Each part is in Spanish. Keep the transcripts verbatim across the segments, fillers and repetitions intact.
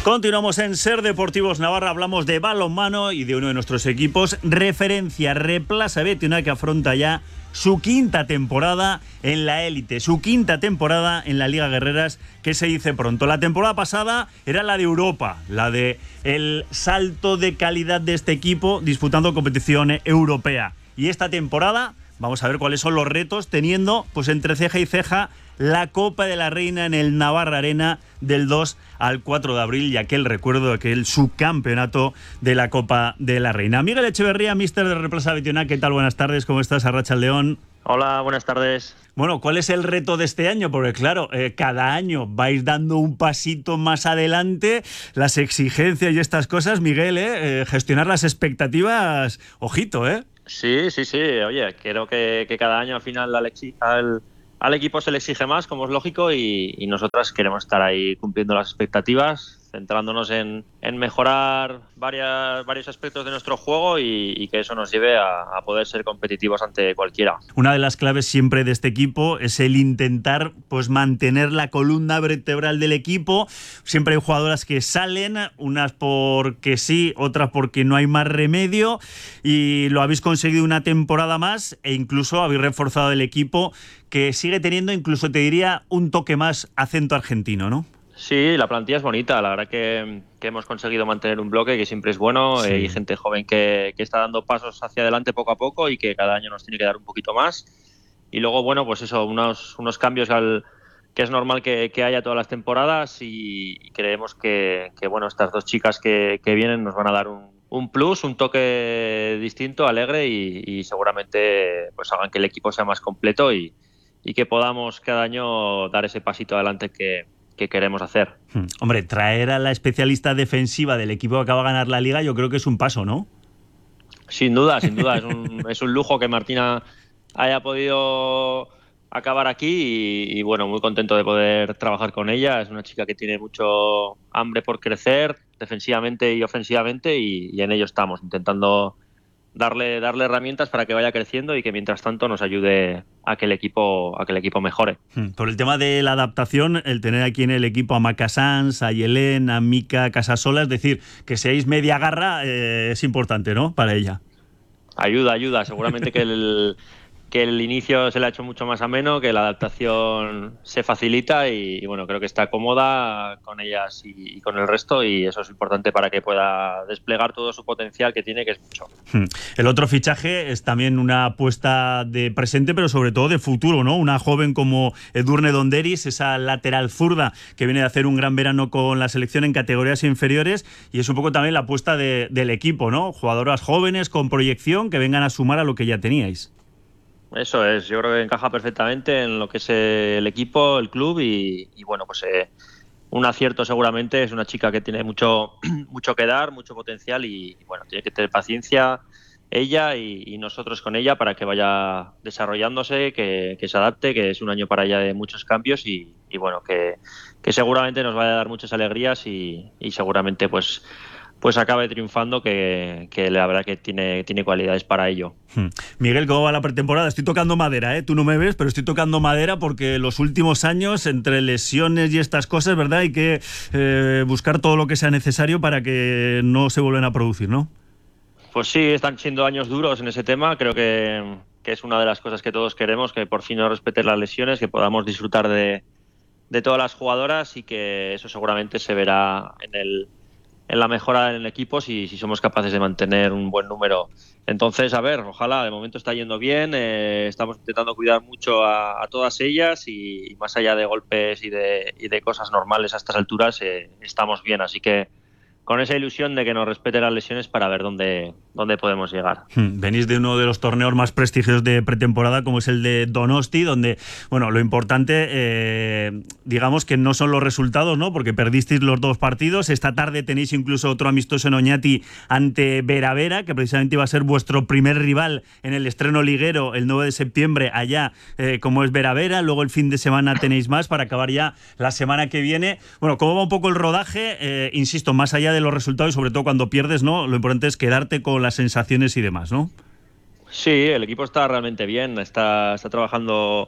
Continuamos en Ser Deportivos Navarra, hablamos de balonmano y de uno de nuestros equipos, referencia Replaza Betionak, que afronta ya su quinta temporada en la élite, su quinta temporada en la Liga Guerreras, que se dice pronto. La temporada pasada era la de Europa, la de el salto de calidad de este equipo disputando competición europea. Y esta temporada vamos a ver cuáles son los retos, teniendo pues entre ceja y ceja la Copa de la Reina en el Navarra Arena del dos al cuatro de abril y aquel recuerdo de aquel subcampeonato de la Copa de la Reina. Miguel Echeverría, míster de Replaza Betionak, ¿qué tal? Buenas tardes, ¿cómo estás? Arratsaldeon. Hola, buenas tardes. Bueno, ¿cuál es el reto de este año? Porque claro, eh, cada año vais dando un pasito más adelante, las exigencias y estas cosas, Miguel, eh, eh, gestionar las expectativas, ojito, ¿eh? Sí, sí, sí, oye, creo que, que cada año al final al, al, al equipo se le exige más, como es lógico, y, y nosotras queremos estar ahí cumpliendo las expectativas, centrándonos en, en mejorar varias, varios aspectos de nuestro juego y, y que eso nos lleve a, a poder ser competitivos ante cualquiera. Una de las claves siempre de este equipo es el intentar pues mantener la columna vertebral del equipo. Siempre hay jugadoras que salen, unas porque sí, otras porque no hay más remedio, y lo habéis conseguido una temporada más e incluso habéis reforzado el equipo, que sigue teniendo, incluso te diría, un toque más acento argentino, ¿no? Sí, la plantilla es bonita, la verdad que, que hemos conseguido mantener un bloque que siempre es bueno, sí. eh, y gente joven que, que está dando pasos hacia adelante poco a poco y que cada año nos tiene que dar un poquito más. Y luego, bueno, pues eso, unos, unos cambios al, que es normal que, que haya todas las temporadas y, y creemos que, que, bueno, estas dos chicas que, que vienen nos van a dar un, un plus, un toque distinto, alegre y, y seguramente pues hagan que el equipo sea más completo y, y que podamos cada año dar ese pasito adelante que que queremos hacer. Hmm. Hombre, traer a la especialista defensiva del equipo que acaba de ganar la Liga, yo creo que es un paso, ¿no? Sin duda, sin duda. Es un, es un lujo que Martina haya podido acabar aquí y, y, bueno, muy contento de poder trabajar con ella. Es una chica que tiene mucho hambre por crecer, defensivamente y ofensivamente, y, y en ello estamos, intentando darle darle herramientas para que vaya creciendo y que mientras tanto nos ayude a que el equipo a que el equipo mejore. Por el tema de la adaptación, el tener aquí en el equipo a Maca Sanz, a Yelén, a Mica Casasola, es decir, que seáis media garra, eh, es importante, ¿no? Para ella. Ayuda, ayuda. Seguramente que el que el inicio se le ha hecho mucho más ameno, que la adaptación se facilita y, y bueno, creo que está cómoda con ellas y, y con el resto, y eso es importante para que pueda desplegar todo su potencial que tiene, que es mucho. El otro fichaje es también una apuesta de presente, pero sobre todo de futuro, ¿no? Una joven como Edurne Donderis, esa lateral zurda que viene de hacer un gran verano con la selección en categorías inferiores, y es un poco también la apuesta de, del equipo, ¿no? Jugadoras jóvenes con proyección que vengan a sumar a lo que ya teníais. Eso es, yo creo que encaja perfectamente en lo que es el equipo, el club y, y bueno, pues eh, un acierto seguramente. Es una chica que tiene mucho mucho que dar, mucho potencial y, y bueno, tiene que tener paciencia ella y, y nosotros con ella para que vaya desarrollándose, que, que se adapte, que es un año para ella de muchos cambios y, y bueno, que, que seguramente nos vaya a dar muchas alegrías y, y seguramente pues pues acabe triunfando, que, que la verdad que tiene, tiene cualidades para ello. Miguel, ¿cómo va la pretemporada? Estoy tocando madera, ¿eh? Tú no me ves, pero estoy tocando madera porque los últimos años, entre lesiones y estas cosas, ¿verdad? Hay que eh, buscar todo lo que sea necesario para que no se vuelvan a producir, ¿no? Pues sí, están siendo años duros en ese tema. Creo que, que es una de las cosas que todos queremos, que por fin no respeten las lesiones, que podamos disfrutar de, de todas las jugadoras y que eso seguramente se verá en el en la mejora en el equipo si, si somos capaces de mantener un buen número. Entonces, a ver, ojalá, de momento está yendo bien, eh, estamos intentando cuidar mucho a, a todas ellas y, y más allá de golpes y de, y de cosas normales a estas alturas, eh, estamos bien, así que con esa ilusión de que nos respeten las lesiones para ver dónde, dónde podemos llegar. Venís de uno de los torneos más prestigiosos de pretemporada, como es el de Donosti, donde, bueno, lo importante, eh, digamos que no son los resultados, ¿no? Porque perdisteis los dos partidos. Esta tarde tenéis incluso otro amistoso en Oñati ante Vera Vera, que precisamente iba a ser vuestro primer rival en el estreno liguero el nueve de septiembre, allá, eh, como es Vera Vera. Luego el fin de semana tenéis más para acabar ya la semana que viene. Bueno, ¿cómo va un poco el rodaje? Eh, insisto, más allá de los resultados y sobre todo cuando pierdes, ¿no? Lo importante es quedarte con las sensaciones y demás, ¿no? Sí, el equipo está realmente bien, está, está trabajando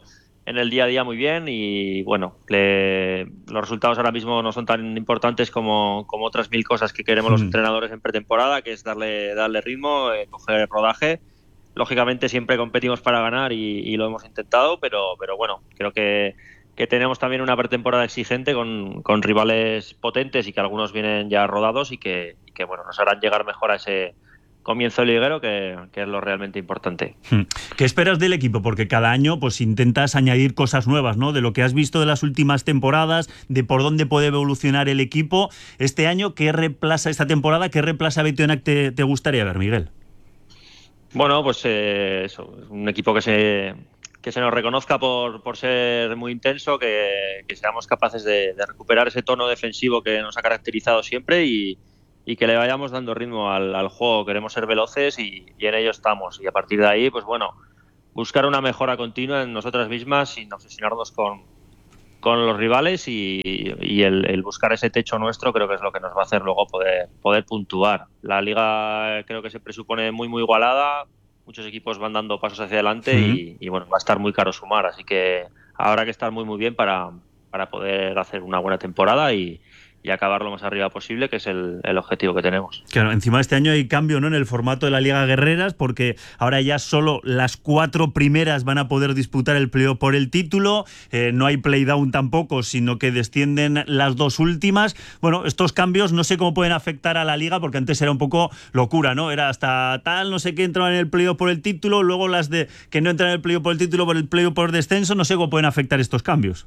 en el día a día muy bien y bueno, le, los resultados ahora mismo no son tan importantes como, como otras mil cosas que queremos los entrenadores en pretemporada, que es darle, darle ritmo, eh, coger rodaje. Lógicamente siempre competimos para ganar y, y lo hemos intentado, pero, pero bueno, creo que, que tenemos también una pretemporada exigente con, con rivales potentes y que algunos vienen ya rodados y que, y que bueno, nos harán llegar mejor a ese comienzo liguero, que, que es lo realmente importante. ¿Qué esperas del equipo? Porque cada año pues intentas añadir cosas nuevas, ¿no? De lo que has visto de las últimas temporadas, de por dónde puede evolucionar el equipo. Este año, ¿qué reemplaza esta temporada? ¿Qué reemplaza Betionac te, te gustaría ver, Miguel? Bueno, pues eh, eso, un equipo que se, que se nos reconozca por, por ser muy intenso, que, que seamos capaces de, de recuperar ese tono defensivo que nos ha caracterizado siempre y y que le vayamos dando ritmo al, al juego. Queremos ser veloces y, y en ello estamos. Y a partir de ahí, pues bueno, buscar una mejora continua en nosotras mismas sin obsesionarnos con, con los rivales y, y el, el buscar ese techo nuestro creo que es lo que nos va a hacer luego poder, poder puntuar. La liga creo que se presupone muy, muy igualada. Muchos equipos van dando pasos hacia adelante y, y bueno, va a estar muy caro sumar. Así que habrá que estar muy, muy bien para, para poder hacer una buena temporada y y acabar lo más arriba posible, que es el, el objetivo que tenemos. Claro, encima de este año hay cambio, ¿no?, en el formato de la Liga Guerreras, porque ahora ya solo las cuatro primeras van a poder disputar el playoff por el título, eh, no hay playdown tampoco, sino que descienden las dos últimas. Bueno, estos cambios no sé cómo pueden afectar a la Liga, porque antes era un poco locura, ¿no? Era hasta tal, no sé qué, entraban en el playoff por el título, luego las de que no entran en el playoff por el título, por el playoff por descenso, no sé cómo pueden afectar estos cambios.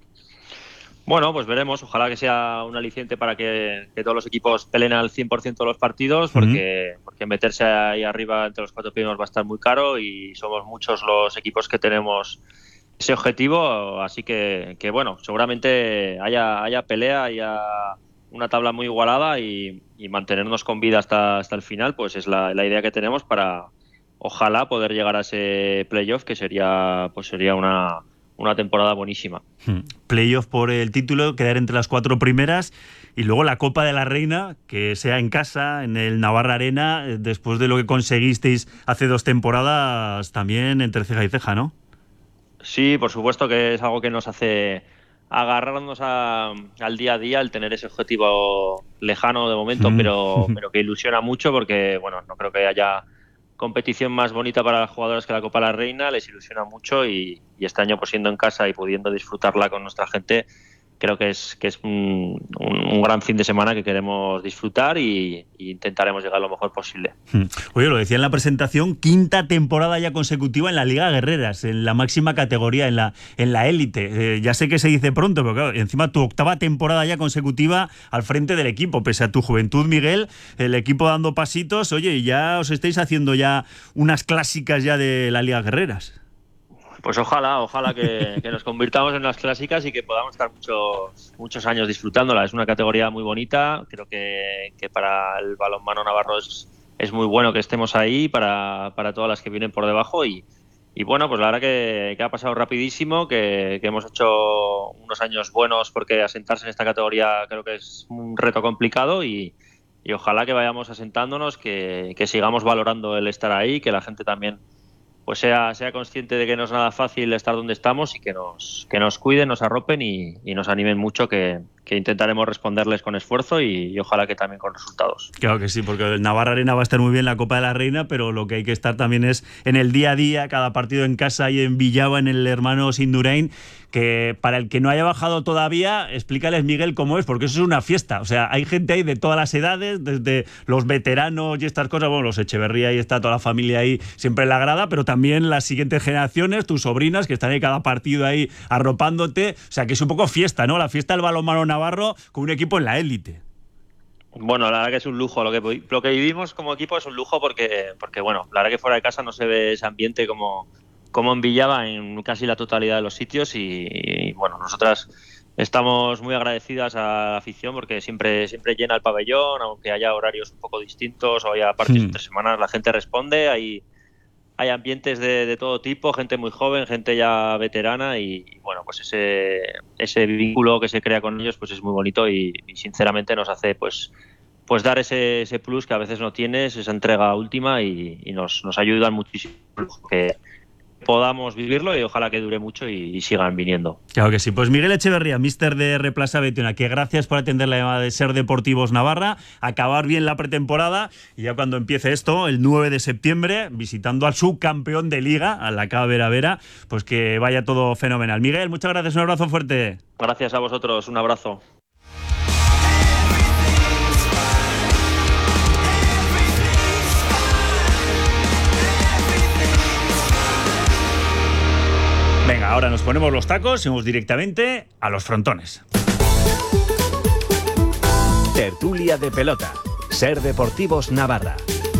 Bueno, pues veremos. Ojalá que sea un aliciente para que, que todos los equipos peleen al cien por ciento los partidos, porque, uh-huh. porque meterse ahí arriba entre los cuatro primeros va a estar muy caro y somos muchos los equipos que tenemos ese objetivo. Así que, que bueno, seguramente haya, haya pelea, haya una tabla muy igualada y, y mantenernos con vida hasta, hasta el final, pues es la, la idea que tenemos para, ojalá, poder llegar a ese playoff, que sería, pues sería una... una temporada buenísima. Playoff por el título, quedar entre las cuatro primeras y luego la Copa de la Reina, que sea en casa, en el Navarra Arena, después de lo que conseguisteis hace dos temporadas, también entre ceja y ceja, ¿no? Sí, por supuesto que es algo que nos hace agarrarnos a, al día a día, el tener ese objetivo lejano de momento, pero, pero que ilusiona mucho porque, bueno, no creo que haya competición más bonita para las jugadoras que la Copa de la Reina, les ilusiona mucho y, y este año, pues siendo en casa y pudiendo disfrutarla con nuestra gente, creo que es que es un, un, un gran fin de semana que queremos disfrutar y, y intentaremos llegar lo mejor posible. Oye, lo decía en la presentación, quinta temporada ya consecutiva en la Liga Guerreras, en la máxima categoría, en la en la élite. Eh, ya sé que se dice pronto, pero claro, encima tu octava temporada ya consecutiva al frente del equipo, pese a tu juventud, Miguel, el equipo dando pasitos, oye, y ya os estáis haciendo ya unas clásicas ya de la Liga Guerreras. Pues ojalá, ojalá que, que nos convirtamos en las clásicas y que podamos estar muchos muchos años disfrutándola. Es una categoría muy bonita, creo que, que para el balonmano navarro es, es muy bueno que estemos ahí para, para todas las que vienen por debajo y, y bueno, pues la verdad que, que ha pasado rapidísimo, que, que hemos hecho unos años buenos porque asentarse en esta categoría creo que es un reto complicado y, y ojalá que vayamos asentándonos, que, que sigamos valorando el estar ahí, que la gente también pues sea, sea consciente de que no es nada fácil estar donde estamos y que nos, que nos cuiden, nos arropen y, y nos animen mucho, que, que intentaremos responderles con esfuerzo y, y ojalá que también con resultados. Claro que sí, porque el Navarra Arena va a estar muy bien la Copa de la Reina, pero lo que hay que estar también es en el día a día, cada partido en casa y en Villava, en el hermano Indurain, que para el que no haya bajado todavía, explícales, Miguel, cómo es, porque eso es una fiesta. O sea, hay gente ahí de todas las edades, desde los veteranos y estas cosas, bueno, los Echeverría y está toda la familia ahí siempre en la grada, pero también las siguientes generaciones, tus sobrinas, que están ahí cada partido ahí arropándote. O sea, que es un poco fiesta, ¿no? La fiesta del balonmano navarro con un equipo en la élite. Bueno, la verdad que es un lujo. Lo que, lo que vivimos como equipo es un lujo porque, porque, bueno, la verdad que fuera de casa no se ve ese ambiente como, como en Villava en casi la totalidad de los sitios y, y bueno, nosotras estamos muy agradecidas a la afición porque siempre, siempre llena el pabellón, aunque haya horarios un poco distintos o haya partidos entre semanas, la gente responde, hay, hay ambientes de, de todo tipo, gente muy joven, gente ya veterana y, y bueno, pues ese, ese vínculo que se crea con ellos pues es muy bonito y, y sinceramente nos hace pues pues dar ese, ese plus que a veces no tienes, esa entrega última y, y nos, nos ayudan muchísimo que podamos vivirlo y ojalá que dure mucho y, y sigan viniendo. Claro que sí. Pues Miguel Echeverría, míster de Replaza Betiona, que gracias por atender la llamada de Ser Deportivos Navarra, acabar bien la pretemporada y ya cuando empiece esto, el nueve de septiembre, visitando al subcampeón de Liga, a la Cava Vera Vera, pues que vaya todo fenomenal. Miguel, muchas gracias, un abrazo fuerte. Gracias a vosotros, un abrazo. Venga, ahora nos ponemos los tacos y vamos directamente a los frontones. Tertulia de pelota. Ser Deportivos Navarra.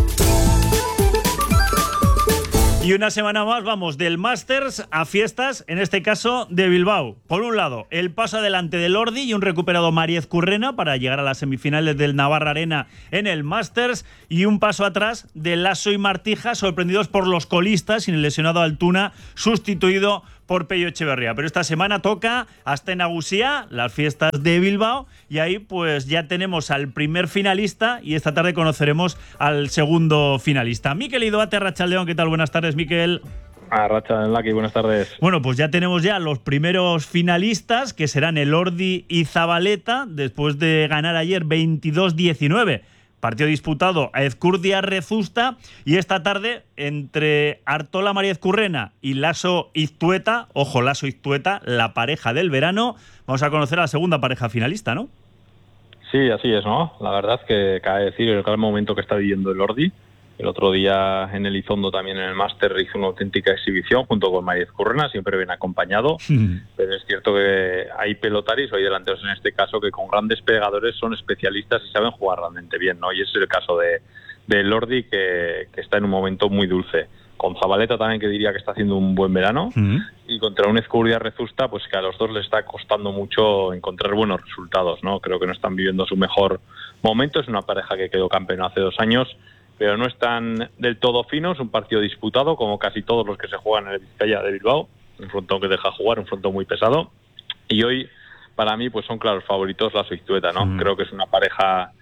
Y una semana más vamos del Masters a fiestas, en este caso de Bilbao. Por un lado, el paso adelante del Lordi y un recuperado Mariez Currena para llegar a las semifinales del Navarra Arena en el Masters, y un paso atrás de Lasso y Martija, sorprendidos por los colistas sin el lesionado Altuna, sustituido por Pello Echeverría. Pero esta semana toca hasta en Agusía, las fiestas de Bilbao, y ahí pues ya tenemos al primer finalista y esta tarde conoceremos al segundo finalista. Mikel Idoate, Arratsaldeon, ¿qué tal? Buenas tardes, Mikel. Arratsaldeon, Laki, buenas tardes. Bueno, pues ya tenemos ya los primeros finalistas, que serán el Ordi y Zabaleta, después de ganar ayer veintidós diecinueve. Partido disputado a Ezcurdia Rezusta, y esta tarde entre Artola Mariez Currena y Lasso Iztueta, ojo, Lasso Iztueta, la pareja del verano, vamos a conocer a la segunda pareja finalista, ¿no? Sí, así es, ¿no? La verdad es que cabe decir el gran momento que está viviendo el Ordi. El otro día en Elizondo, también en el Máster, hizo una auténtica exhibición junto con Mariez Currena, siempre bien acompañado. Mm. Pero es cierto que hay pelotaris, o hay delanteros en este caso, que con grandes pegadores son especialistas y saben jugar realmente bien, ¿no? Y ese es el caso de, de Lordi, que, que está en un momento muy dulce. Con Zabaleta también, que diría que está haciendo un buen verano. Mm. Y contra un Ezcurdia Rezusta, pues que a los dos les está costando mucho encontrar buenos resultados, ¿no? Creo que no están viviendo su mejor momento. Es una pareja que quedó campeón hace dos años, pero no están del todo finos. Un partido disputado, como casi todos los que se juegan en el Vizcaya de Bilbao, un frontón que deja jugar, un frontón muy pesado, y hoy para mí pues son claros favoritos Lasso Iztueta, ¿no? Mm. Creo que es una pareja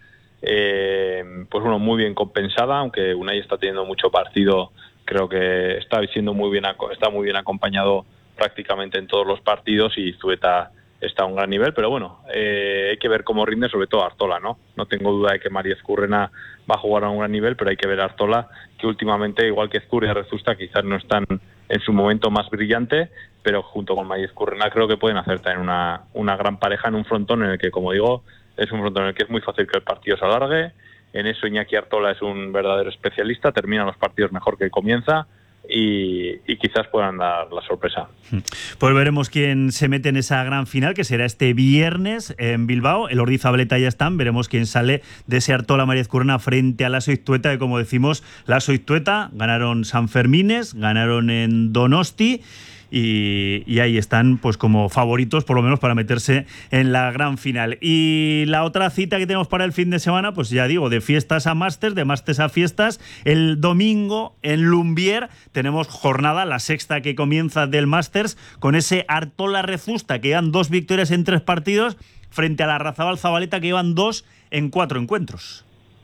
eh, pues bueno, muy bien compensada, aunque Unai está teniendo mucho partido. Creo que está siendo muy bien está muy bien acompañado prácticamente en todos los partidos, y Iztueta está a un gran nivel, pero bueno, eh, hay que ver cómo rinde, sobre todo Artola, ¿no? No tengo duda de que Mariez Currena va a jugar a un gran nivel, pero hay que ver a Artola, que últimamente, igual que Ezcurdia y Rezusta, quizás no están en su momento más brillante, pero junto con Mariez Currena creo que pueden hacer también una, una gran pareja en un frontón en el que, como digo, es un frontón en el que es muy fácil que el partido se alargue. En eso Iñaki Artola es un verdadero especialista, termina los partidos mejor que comienza, Y, y quizás puedan dar la sorpresa. Pues veremos quién se mete en esa gran final, que será este viernes en Bilbao. El Ordi y Zabaleta ya están, veremos quién sale de ese Artola Mariez Currena frente a Lasso Iztueta, que como decimos, Lasso Iztueta ganaron San Fermines, ganaron en Donosti, Y, y ahí están pues como favoritos, por lo menos, para meterse en la gran final. Y la otra cita que tenemos para el fin de semana, pues ya digo, de fiestas a Masters, de Masters a fiestas. El domingo en Lumbier tenemos jornada, la sexta que comienza del Masters, con ese Artola Rezusta, que llevan dos victorias en tres partidos, frente a la Larrazabal Zabaleta, que llevan dos en cuatro encuentros.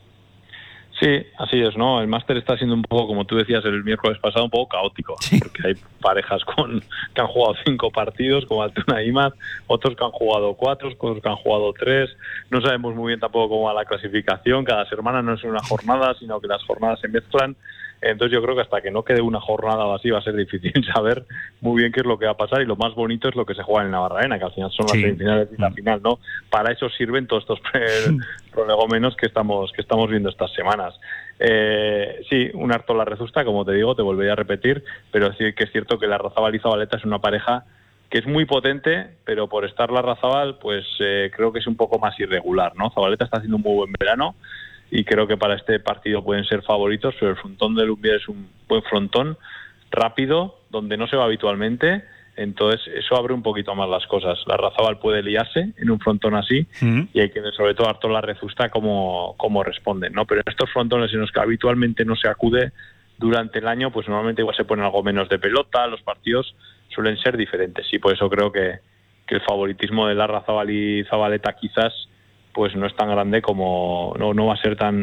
Sí, así es, ¿no? El máster está siendo un poco, como tú decías el miércoles pasado, un poco caótico, sí. Porque hay parejas con que han jugado cinco partidos, como Altuna y Imaz, otros que han jugado cuatro, otros que han jugado tres. No sabemos muy bien tampoco cómo va la clasificación. Cada semana no es una jornada, sino que las jornadas se mezclan. Entonces yo creo que hasta que no quede una jornada o así va a ser difícil saber muy bien qué es lo que va a pasar, y lo más bonito es lo que se juega en Navarra Arena, que al final son las sí. semifinales y la final, ¿no? Para eso sirven todos estos prolegómenos que estamos que estamos viendo estas semanas. Eh, sí, un Artola Rezusta, como te digo, te volvería a repetir, pero sí que es cierto que la Larrazabal y Zabaleta es una pareja que es muy potente, pero por estar la Larrazabal, pues eh, creo que es un poco más irregular, ¿no? Zabaleta está haciendo un muy buen verano, y creo que para este partido pueden ser favoritos, pero el frontón de Lumbier es un buen frontón, rápido, donde no se va habitualmente, entonces eso abre un poquito más las cosas. La Larrazabal puede liarse en un frontón así, uh-huh. y hay que ver sobre todo a Artola Rezusta cómo, cómo responden, ¿no? Pero en estos frontones en los que habitualmente no se acude durante el año, pues normalmente igual se pone algo menos de pelota, los partidos suelen ser diferentes, y por eso creo que, que el favoritismo de Larrazabal y Zabaleta quizás pues no es tan grande, como no, no va a ser tan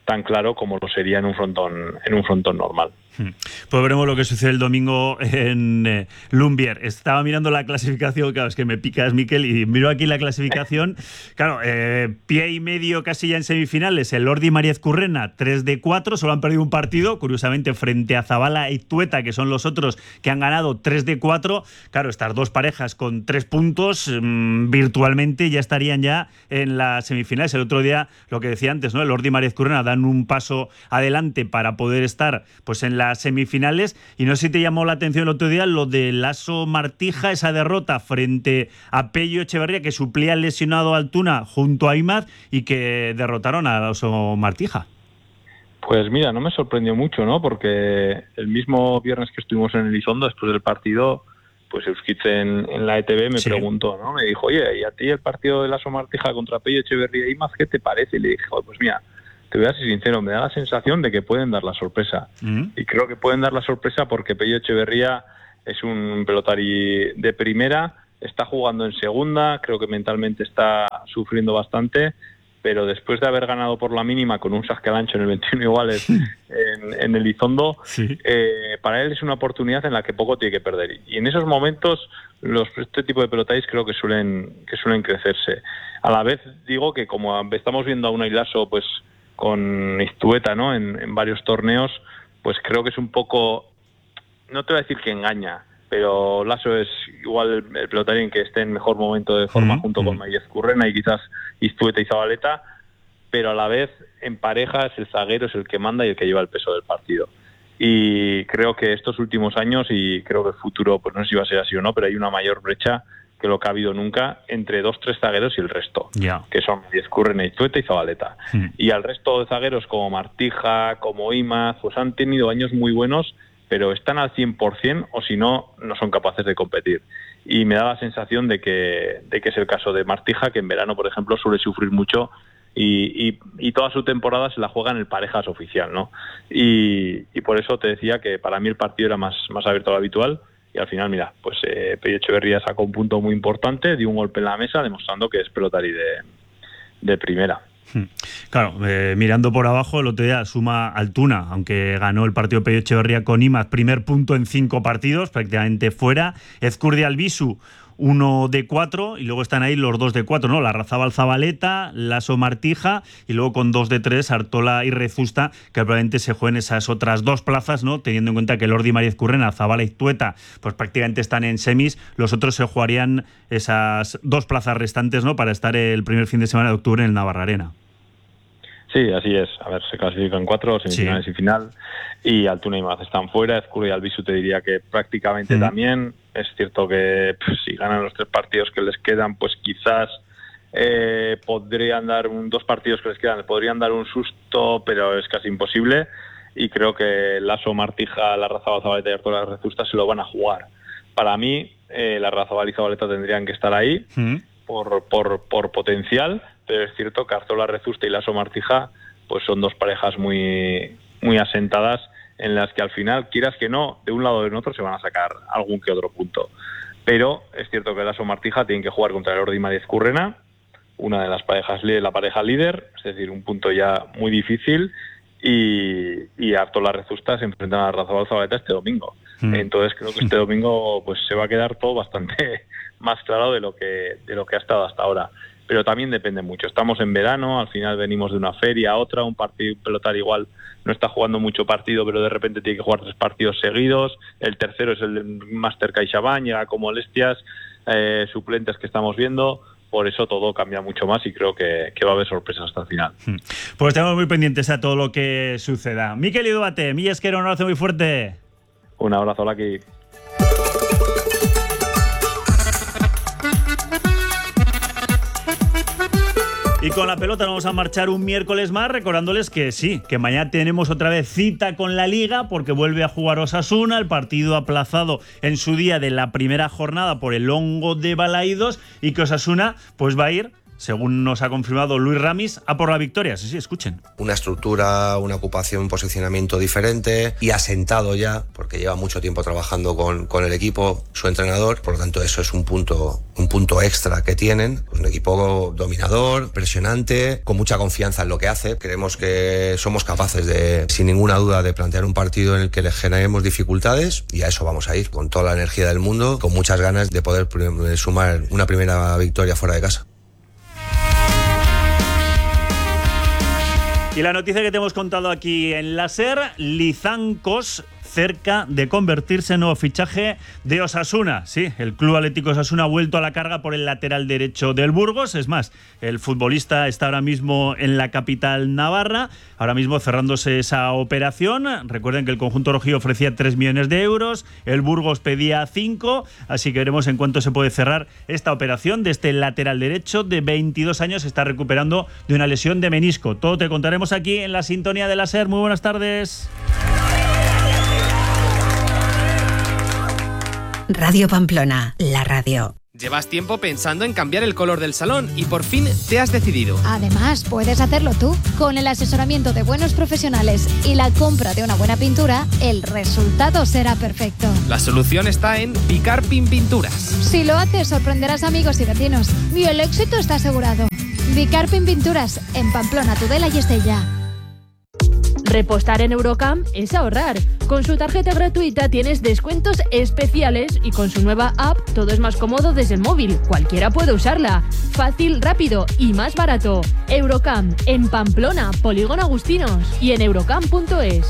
tan claro como lo sería en un frontón, en un frontón normal. Pues veremos lo que sucede el domingo en eh, Lumbier. Estaba mirando la clasificación, claro, es que me picas, Miquel, y miro aquí la clasificación. Claro, eh, pie y medio casi ya en semifinales. El Lordi Mariez Currena, tres de cuatro, solo han perdido un partido, curiosamente, frente a Zabala y Tueta, que son los otros que han ganado tres de cuatro. Claro, estas dos parejas con tres puntos, mmm, virtualmente ya estarían ya en las semifinales. El otro día, lo que decía antes, ¿no? El Lordi Mariez Currena dan un paso adelante para poder estar pues en la semifinales, y no sé si te llamó la atención el otro día lo de Lasso Martija, esa derrota frente a Pello Echeverría, que suplía al lesionado Altuna junto a Imaz y que derrotaron a Lasso Martija. Pues mira, no me sorprendió mucho, ¿no? Porque el mismo viernes que estuvimos en Elizondo, después del partido, pues Euskitz en, en la E T V me sí. preguntó, ¿no? Me dijo, oye, ¿y a ti el partido de Lasso Martija contra Pello Echeverría y Imaz, qué te parece? Y le dije, pues mira, te voy a ser sincero, me da la sensación de que pueden dar la sorpresa. Mm. Y creo que pueden dar la sorpresa porque Pello Echeverría es un pelotari de primera, está jugando en segunda, creo que mentalmente está sufriendo bastante, pero después de haber ganado por la mínima con un Sascalancho en el veintiuno iguales en, en Elizondo, sí. eh, para él es una oportunidad en la que poco tiene que perder. Y en esos momentos, los, este tipo de pelotaris creo que suelen, que suelen crecerse. A la vez digo que como estamos viendo a Unai Lasso, pues con Iztueta, ¿no? En, en varios torneos, pues creo que es un poco, no te voy a decir que engaña, pero Lasso es igual el, el pelotari en que esté en mejor momento de forma mm, junto mm. con Mariez Currena y quizás Iztueta y Zabaleta, pero a la vez en parejas el zaguero es el que manda y el que lleva el peso del partido. Y creo que estos últimos años, y creo que el futuro, pues no sé si va a ser así o no, pero hay una mayor brecha que lo que ha habido nunca entre dos, tres zagueros y el resto, yeah. que son Mariez Currena, Iztueta y Zabaleta. Mm. Y al resto de zagueros como Martija, como Imaz, pues han tenido años muy buenos, pero están al cien por ciento o si no, no son capaces de competir. Y me da la sensación de que, de que es el caso de Martija, que en verano, por ejemplo, suele sufrir mucho y, y, y toda su temporada se la juega en el parejas oficial, ¿no? Y, y por eso te decía que para mí el partido era más, más abierto a lo habitual. Y al final, mira, pues eh, Pello Echeverría sacó un punto muy importante, dio un golpe en la mesa, demostrando que es pelotari de, de primera. Claro, eh, mirando por abajo, el otro día suma Altuna, aunque ganó el partido Pello Echeverría con Imaz, primer punto en cinco partidos, prácticamente fuera. Ezcurdia Albisu, uno de cuatro, y luego están ahí los dos de cuatro, ¿no? Larrazábal Zabaleta, Lasso Martija, y luego con dos de tres, Artola y Rezusta, que probablemente se jueguen esas otras dos plazas, ¿no? Teniendo en cuenta que Lordi Mariez Currena, Zabala y Tueta, pues prácticamente están en semis, los otros se jugarían esas dos plazas restantes, ¿no? Para estar el primer fin de semana de octubre en el Navarra Arena. Sí, así es. A ver, se clasifican cuatro, semifinales sí. y final, y Altuna y Imaz están fuera. Ezcurdia y Albisu te diría que prácticamente mm. también. Es cierto que pues, si ganan los tres partidos que les quedan, pues quizás eh, podrían dar un, dos partidos que les quedan, podrían dar un susto, pero es casi imposible. Y creo que Lasso, Martija, Larrazábal, Zabaleta y Artola Rezusta se lo van a jugar. Para mí, eh, Larrazábal y Zabaleta tendrían que estar ahí mm. por, por, por potencial, pero es cierto que Artola Rezusta y Lasso Martija pues son dos parejas muy, muy asentadas, en las que al final, quieras que no, de un lado o del otro se van a sacar algún que otro punto. Pero es cierto que Lasso Martija tienen que jugar contra el Lordi Mariez Currena, una de las parejas, la pareja líder, es decir, un punto ya muy difícil, y, y Artola Rezusta se enfrentan a Larrazábal Zabaleta este domingo. Mm. Entonces creo que este domingo pues se va a quedar todo bastante más claro de lo que, de lo que ha estado hasta ahora. Pero también depende mucho. Estamos en verano, al final venimos de una feria a otra, un partido pelotar igual no está jugando mucho partido, pero de repente tiene que jugar tres partidos seguidos. El tercero es el de Master CaixaBank, llega con molestias, eh, suplentes que estamos viendo. Por eso todo cambia mucho más y creo que, que va a haber sorpresas hasta el final. Pues estamos muy pendientes a todo lo que suceda. Miquel Idubate, mi esquero, un abrazo muy fuerte. Un abrazo, Laki. Y con la pelota nos vamos a marchar un miércoles más, recordándoles que sí, que mañana tenemos otra vez cita con la Liga, porque vuelve a jugar Osasuna, el partido aplazado en su día de la primera jornada por el hongo de Balaídos, y que Osasuna pues va a ir según nos ha confirmado Luis Ramis, a por la victoria. Sí, sí, escuchen. Una estructura, una ocupación, un posicionamiento diferente y asentado ya, porque lleva mucho tiempo trabajando con, con el equipo, su entrenador, por lo tanto eso es un punto, un punto extra que tienen. Pues un equipo dominador, presionante, con mucha confianza en lo que hace. Creemos que somos capaces de, sin ninguna duda, de plantear un partido en el que le generemos dificultades, y a eso vamos a ir, con toda la energía del mundo, con muchas ganas de poder sumar una primera victoria fuera de casa. Y la noticia que te hemos contado aquí en la SER, Lizancos cerca de convertirse en nuevo fichaje de Osasuna. Sí, el Club Atlético Osasuna ha vuelto a la carga por el lateral derecho del Burgos. Es más, el futbolista está ahora mismo en la capital navarra, ahora mismo cerrándose esa operación. Recuerden que el conjunto rojizo ofrecía tres millones de euros, el Burgos pedía cinco, así que veremos en cuánto se puede cerrar esta operación de este lateral derecho de veintidós años. Se está recuperando de una lesión de menisco. Todo te contaremos aquí en la sintonía de la SER. Muy buenas tardes. Radio Pamplona, la radio. Llevas tiempo pensando en cambiar el color del salón y por fin te has decidido. Además, puedes hacerlo tú. Con el asesoramiento de buenos profesionales y la compra de una buena pintura, el resultado será perfecto. La solución está en Bicarpin Pinturas. Si lo haces, sorprenderás amigos y vecinos. Y el éxito está asegurado. Bicarpin Pinturas, en Pamplona, Tudela y Estella. Repostar en Eurocamp es ahorrar. Con su tarjeta gratuita tienes descuentos especiales y con su nueva app todo es más cómodo desde el móvil. Cualquiera puede usarla. Fácil, rápido y más barato. Eurocamp en Pamplona, Polígono Agustinos y en eurocamp punto es.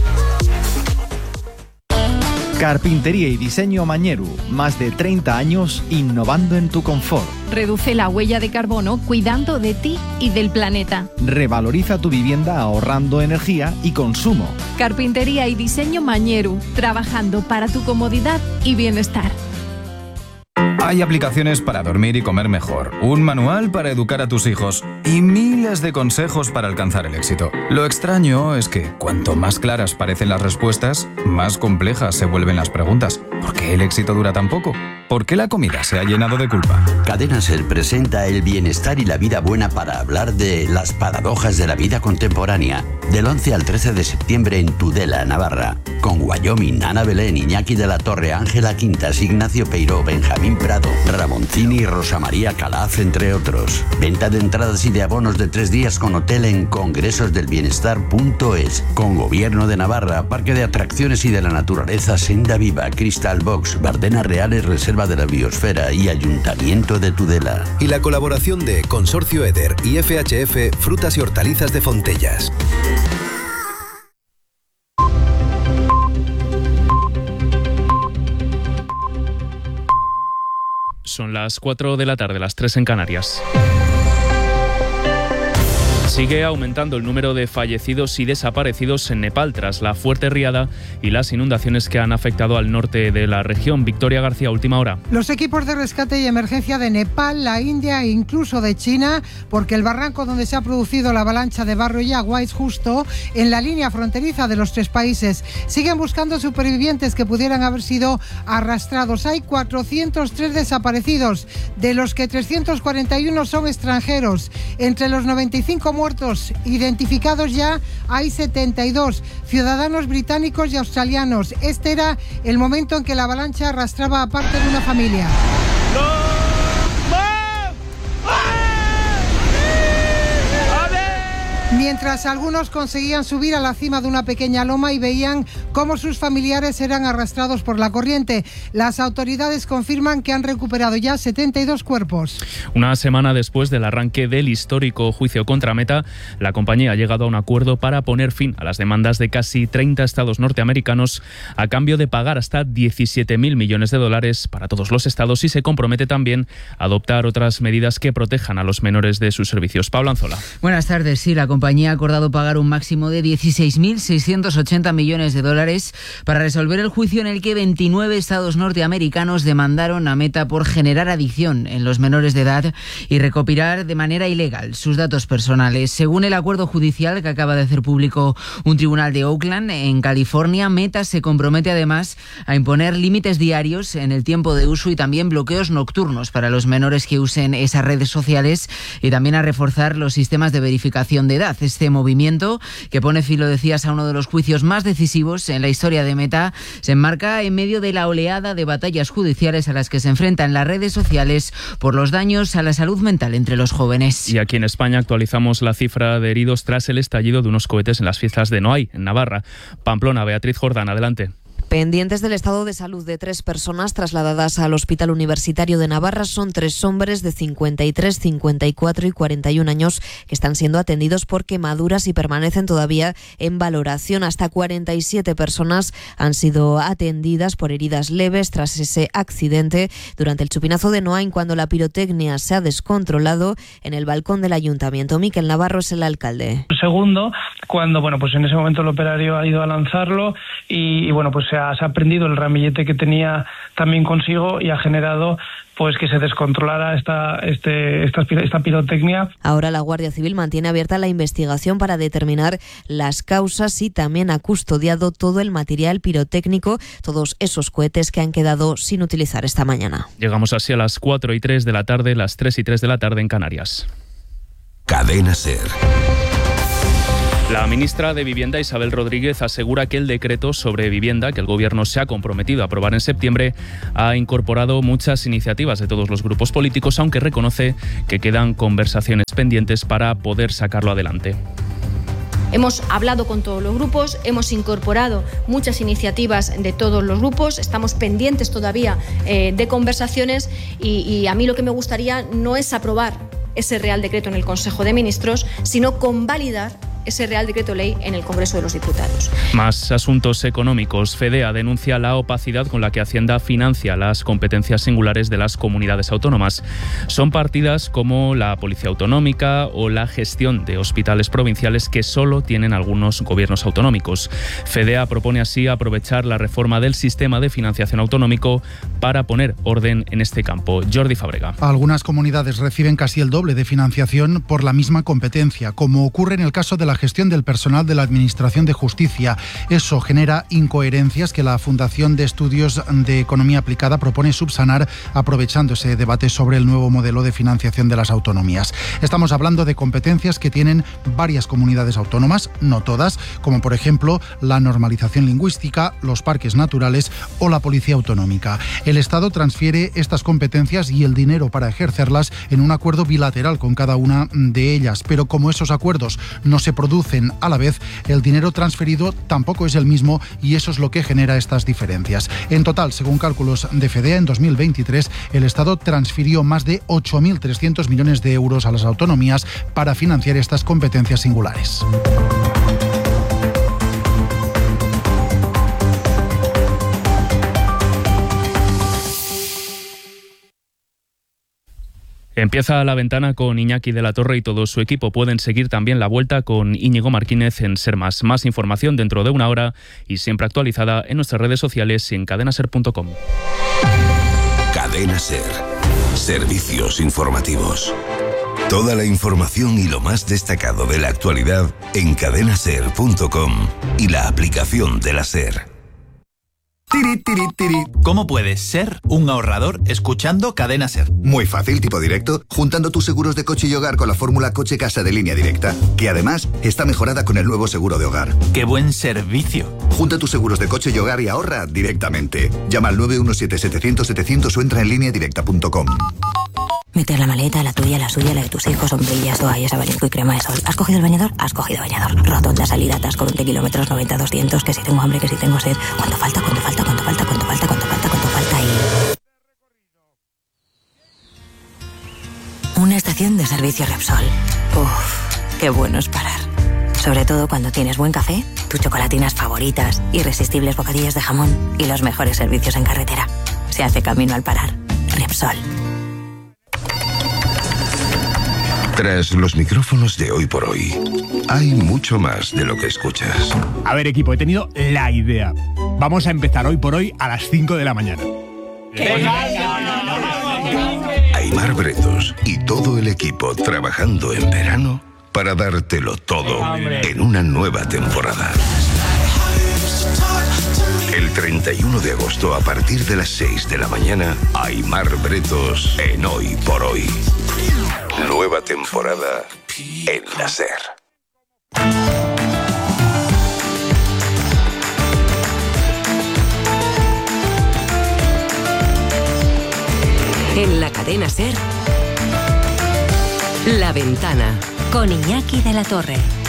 Carpintería y diseño Mañeru. Más de treinta años innovando en tu confort. Reduce la huella de carbono cuidando de ti y del planeta. Revaloriza tu vivienda ahorrando energía y consumo. Carpintería y diseño Mañeru. Trabajando para tu comodidad y bienestar. Hay aplicaciones para dormir y comer mejor, un manual para educar a tus hijos y miles de consejos para alcanzar el éxito. Lo extraño es que cuanto más claras parecen las respuestas, más complejas se vuelven las preguntas. ¿Por qué el éxito dura tan poco? ¿Por qué la comida se ha llenado de culpa? Cadena Ser presenta el bienestar y la vida buena para hablar de las paradojas de la vida contemporánea. Del once al trece de septiembre en Tudela, Navarra. Con Wyoming, Ana Belén, Iñaki de la Torre, Ángela Quintas, Ignacio Peiró, Benjamín Prado, Ramoncini y Rosa María Calaf, entre otros. Venta de entradas y de abonos de tres días con hotel en congresos del bienestar punto es. Con Gobierno de Navarra, Parque de Atracciones y de la Naturaleza Senda Viva, Crystal Box, Bardenas Reales, Reserva de la Biosfera y Ayuntamiento de Tudela. Y la colaboración de Consorcio Eder y F H F Frutas y Hortalizas de Fontellas. Son las cuatro de la tarde, las tres en Canarias. Sigue aumentando el número de fallecidos y desaparecidos en Nepal tras la fuerte riada y las inundaciones que han afectado al norte de la región. Victoria García, última hora. Los equipos de rescate y emergencia de Nepal, la India e incluso de China, porque el barranco donde se ha producido la avalancha de barro y agua es justo en la línea fronteriza de los tres países. Siguen buscando supervivientes que pudieran haber sido arrastrados. Hay cuatrocientos tres desaparecidos, de los que trescientos cuarenta y uno son extranjeros. Entre los noventa y cinco muertos identificados ya hay setenta y dos ciudadanos británicos y australianos. Este era el momento en que la avalancha arrastraba a parte de una familia. ¡No! Mientras algunos conseguían subir a la cima de una pequeña loma y veían cómo sus familiares eran arrastrados por la corriente. Las autoridades confirman que han recuperado ya setenta y dos cuerpos. Una semana después del arranque del histórico juicio contra Meta, la compañía ha llegado a un acuerdo para poner fin a las demandas de casi treinta estados norteamericanos a cambio de pagar hasta diecisiete mil millones de dólares para todos los estados y se compromete también a adoptar otras medidas que protejan a los menores de sus servicios. Pablo Anzola. Buenas tardes. Sí, la compañía compañía ha acordado pagar un máximo de dieciséis mil seiscientos ochenta millones de dólares para resolver el juicio en el que veintinueve estados norteamericanos demandaron a Meta por generar adicción en los menores de edad y recopilar de manera ilegal sus datos personales. Según el acuerdo judicial que acaba de hacer público un tribunal de Oakland, en California, Meta se compromete además a imponer límites diarios en el tiempo de uso y también bloqueos nocturnos para los menores que usen esas redes sociales y también a reforzar los sistemas de verificación de edad. Este movimiento, que pone fin, lo decías, a uno de los juicios más decisivos en la historia de Meta, se enmarca en medio de la oleada de batallas judiciales a las que se enfrentan las redes sociales por los daños a la salud mental entre los jóvenes. Y aquí en España actualizamos la cifra de heridos tras el estallido de unos cohetes en las fiestas de Noailles, en Navarra. Pamplona, Beatriz Jordán, adelante. Pendientes del estado de salud de tres personas trasladadas al Hospital Universitario de Navarra, son tres hombres de cincuenta y tres, cincuenta y cuatro y cuarenta y un años que están siendo atendidos por quemaduras y permanecen todavía en valoración. Hasta cuarenta y siete personas han sido atendidas por heridas leves tras ese accidente durante el chupinazo de Noailles, cuando la pirotecnia se ha descontrolado en el balcón del ayuntamiento. Miquel Navarro es el alcalde. Segundo, cuando bueno, pues en ese momento el operario ha ido a lanzarlo y, y bueno, pues se ha se ha prendido el ramillete que tenía también consigo y ha generado pues que se descontrolara esta, este, esta, esta pirotecnia. Ahora la Guardia Civil mantiene abierta la investigación para determinar las causas y también ha custodiado todo el material pirotécnico, todos esos cohetes que han quedado sin utilizar esta mañana. Llegamos así a las cuatro y tres de la tarde, las tres y tres de la tarde en Canarias. Cadena SER. La ministra de Vivienda, Isabel Rodríguez, asegura que el decreto sobre vivienda que el Gobierno se ha comprometido a aprobar en septiembre ha incorporado muchas iniciativas de todos los grupos políticos, aunque reconoce que quedan conversaciones pendientes para poder sacarlo adelante. Hemos hablado con todos los grupos, hemos incorporado muchas iniciativas de todos los grupos, estamos pendientes todavía eh, de conversaciones y, y a mí lo que me gustaría no es aprobar ese Real Decreto en el Consejo de Ministros, sino convalidar ese Real Decreto Ley en el Congreso de los Diputados. Más asuntos económicos. FEDEA denuncia la opacidad con la que Hacienda financia las competencias singulares de las comunidades autónomas. Son partidas como la Policía Autonómica o la gestión de hospitales provinciales que solo tienen algunos gobiernos autonómicos. FEDEA propone así aprovechar la reforma del sistema de financiación autonómico para poner orden en este campo. Jordi Fábrega. Algunas comunidades reciben casi el doble de financiación por la misma competencia, como ocurre en el caso de la gestión del personal de la Administración de Justicia. Eso genera incoherencias que la Fundación de Estudios de Economía Aplicada propone subsanar aprovechando ese debate sobre el nuevo modelo de financiación de las autonomías. Estamos hablando de competencias que tienen varias comunidades autónomas, no todas, como por ejemplo la normalización lingüística, los parques naturales o la Policía Autonómica. El Estado transfiere estas competencias y el dinero para ejercerlas en un acuerdo bilateral con cada una de ellas, pero como esos acuerdos no se producen a la vez, el dinero transferido tampoco es el mismo y eso es lo que genera estas diferencias. En total, según cálculos de FEDEA, en dos mil veintitrés el Estado transfirió más de ocho mil trescientos millones de euros a las autonomías para financiar estas competencias singulares. Empieza la ventana con Iñaki de la Torre y todo su equipo. Pueden seguir también la vuelta con Íñigo Martínez en Ser Más. Más información dentro de una hora y siempre actualizada en nuestras redes sociales y en cadena ser punto com. Cadena SER. Servicios informativos. Toda la información y lo más destacado de la actualidad en cadena ser punto com y la aplicación de la SER. Tiri, tiri, tiri. ¿Cómo puedes ser un ahorrador escuchando Cadena SER? Muy fácil, tipo directo, juntando tus seguros de coche y hogar con la fórmula Coche Casa de Línea Directa, que además está mejorada con el nuevo seguro de hogar. ¡Qué buen servicio! Junta tus seguros de coche y hogar y ahorra directamente. Llama al nueve uno siete, setecientos, setecientos o entra en línea directa punto com. Meter la maleta, la tuya, la suya, la de tus hijos, sombrillas, toallas, abanico y crema de sol. ¿Has cogido el bañador? Has cogido bañador. Rotonda, salida, atasco, veinte kilómetros, noventa, doscientos, que si tengo hambre, que si tengo sed. ¿Cuánto falta? ¿Cuánto falta? ¿Cuánto falta? ¿Cuánto falta? ¿Cuánto falta? ¿Cuánto falta? Y... Una estación de servicio Repsol. Uff, qué bueno es parar. Sobre todo cuando tienes buen café, tus chocolatinas favoritas, irresistibles bocadillos de jamón y los mejores servicios en carretera. Se hace camino al parar. Repsol. Tras los micrófonos de Hoy por Hoy, hay mucho más de lo que escuchas. A ver, equipo, he tenido la idea. Vamos a empezar Hoy por Hoy a las cinco de la mañana. Aimar Bretos y todo el equipo trabajando en verano para dártelo todo en una nueva temporada. El treinta y uno de agosto, a partir de las seis de la mañana, Aimar Bretos en Hoy por Hoy. Nueva temporada en la SER. En la cadena SER, La Ventana, con Iñaki de la Torre.